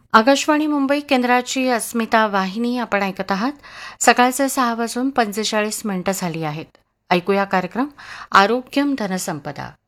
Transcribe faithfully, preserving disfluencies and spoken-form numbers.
आकाशवाणी मुंबई केंद्राची अस्मिता वाहिनी आपण ऐकत आहात. सकाळचे सहा वाजून पंचेचाळीस मिनिटं झाली आहेत. ऐकूया कार्यक्रम आरोग्यम धनसंपदा.